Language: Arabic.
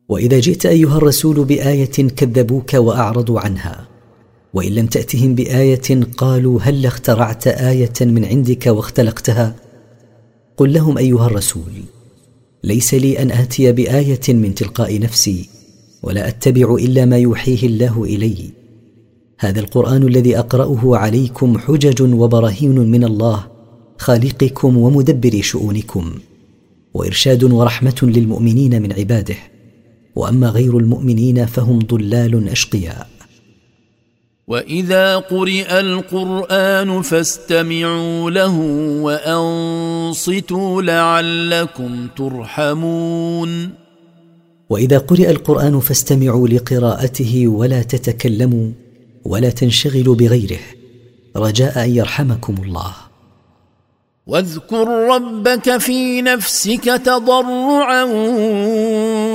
وإذا جئت أيها الرسول بآية كذبوك وأعرضوا عنها، وإن لم تأتهم بآية قالوا هل اخترعت آية من عندك واختلقتها؟ قل لهم أيها الرسول: ليس لي أن آتي بآية من تلقاء نفسي، ولا أتبع إلا ما يوحيه الله إلي. هذا القرآن الذي أقرأه عليكم حجج وبراهين من الله خالقكم ومدبر شؤونكم، وإرشاد ورحمة للمؤمنين من عباده، وأما غير المؤمنين فهم ضلال أشقياء. وإذا قرئ القرآن فاستمعوا له وأنصتوا لعلكم ترحمون. وإذا قرئ القرآن فاستمعوا لقراءته ولا تتكلموا ولا تنشغلوا بغيره، رجاء أن يرحمكم الله. واذكر ربك في نفسك تضرعا